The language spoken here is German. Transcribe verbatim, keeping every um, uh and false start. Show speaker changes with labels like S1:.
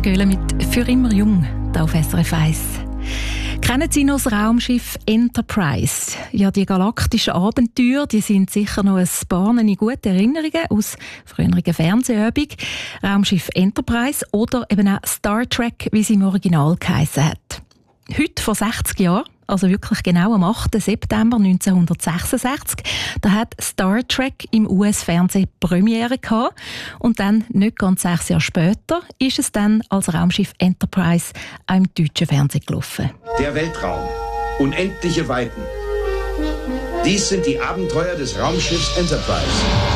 S1: Göhle mit «Für immer jung» hier auf S R F eins. Kennen Sie noch das Raumschiff Enterprise? Ja, die galaktischen Abenteuer, die sind sicher noch ein paar gute Erinnerungen aus früheren Fernsehübungen. Raumschiff Enterprise oder eben auch Star Trek, wie sie im Original geheissen hat. Heute vor sechzig Jahren, also wirklich genau am achten September neunzehnhundertsechsundsechzig, da hat Star Trek im U S-Fernsehen Premiere gehabt. Und dann, nicht ganz sechs Jahre später, ist es dann als Raumschiff Enterprise auch im deutschen Fernsehen gelaufen.
S2: Der Weltraum. Unendliche Weiten. Dies sind die Abenteuer des Raumschiffs Enterprise.